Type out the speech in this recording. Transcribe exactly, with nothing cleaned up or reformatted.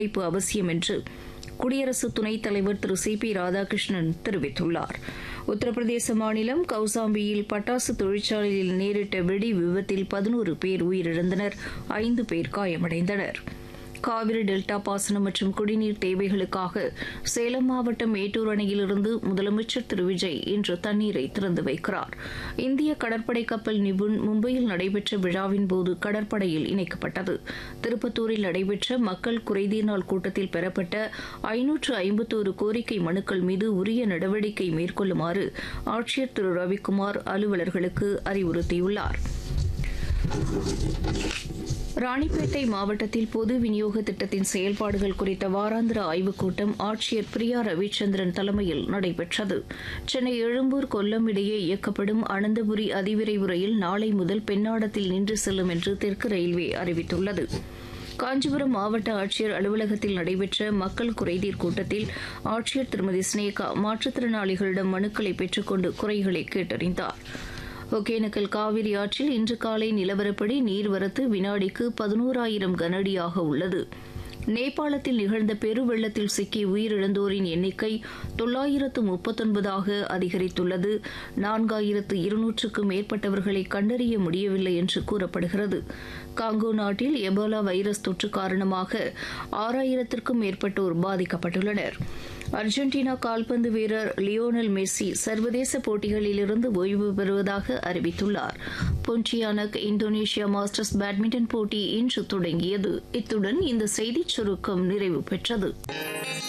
ஒத்துழைப்பு அவசியம் என்று குடியரசு துணைத் தலைவர் திரு சி பி ராதாகிருஷ்ணன் தெரிவித்துள்ளார். உத்தரப்பிரதேச மாநிலம் கௌசாம்பியில் பட்டாசு தொழிற்சாலையில் நேரிட்ட வெடி விபத்தில் பதினோரு பேர் உயிரிழந்தனர், ஐந்து பேர் காயமடைந்தனர். காவிரி டெல்டா பாசனம் மற்றும் குடிநீர் தேவைகளுக்காக சேலம் மாவட்டம் மேட்டூர் அணையிலிருந்து முதலமைச்சர் திரு விஜய் இன்று தண்ணீரை திறந்து வைக்கிறார். இந்திய கடற்படை கப்பல் நிபுண் மும்பையில் நடைபெற்ற விழாவின் போது கடற்படையில் இணைக்கப்பட்டது. திருப்பத்தூரில் நடைபெற்ற மக்கள் குறைதீர் நாள் கூட்டத்தில் பெறப்பட்ட ஐநூற்று ஐம்பத்தோரு கோரிக்கை மனுக்கள் மீது உரிய நடவடிக்கை மேற்கொள்ளுமாறு ஆட்சியர் திரு ரவிக்குமார் அலுவலர்களுக்கு அறிவுறுத்தியுள்ளார். ராணிப்பேட்டை மாவட்டத்தில் பொது விநியோக திட்டத்தின் செயல்பாடுகள் குறித்த வாராந்திர ஆய்வுக் கூட்டம் ஆட்சியர் பிரியா ரவிச்சந்திரன் தலைமையில் நடைபெற்றது. சென்னை எழும்பூர் கொல்லம் இடையே இயக்கப்படும் அனந்தபுரி அதிவிரைவு ரயில் நாளை முதல் பெண்ணாடத்தில் நின்று செல்லும் என்று தெற்கு ரயில்வே அறிவித்துள்ளது. காஞ்சிபுரம் மாவட்ட ஆட்சியர் அலுவலகத்தில் நடைபெற்ற மக்கள் குறைதீர் கூட்டத்தில் ஆட்சியர் திருமதி ஸ்னேகா மாற்றுத்திறனாளிகளிடம் மனுக்களை பெற்றுக்கொண்டு குறைகளை கேட்டறிந்தார். ஒகேனக்கல் காவிரி ஆற்றில் இன்று காலை நிலவரப்படி நீர்வரத்து வினாடிக்கு பதினோராயிரம் கனஅடியாக உள்ளது. நேபாளத்தில் நிகழ்ந்த பெருவெள்ளத்தில் சிக்கி உயிரிழந்தோரின் எண்ணிக்கை தொள்ளாயிரத்து முப்பத்தொன்பதாக அதிகரித்துள்ளது. நான்காயிரத்து இருநூற்றுக்கும் மேற்பட்டவர்களை கண்டறிய முடியவில்லை என்று கூறப்படுகிறது. காங்கோ நாட்டில் எபோலா வைரஸ் தொற்று காரணமாக ஆறாயிரத்திற்கும் மேற்பட்டோர் பாதிக்கப்பட்டுள்ளனர். அர்ஜென்டினா கால்பந்து வீரர் லியோனல் மெஸ்ஸி சர்வதேச போட்டிகளிலிருந்து ஓய்வு பெறுவதாக அறிவித்துள்ளார். பொன்டியானக் இந்தோனேஷியா மாஸ்டர்ஸ் பேட்மிண்டன் போட்டி இன்று தொடங்கியது. இத்துடன் இந்த செய்திச் சுருக்கம் நிறைவு பெற்றது.